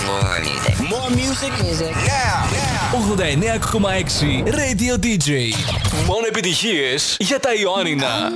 More music. More music. Music. Yeah. 89,6 Radio DJ. Μόνο επιτυχίες για τα Ιωάννινα.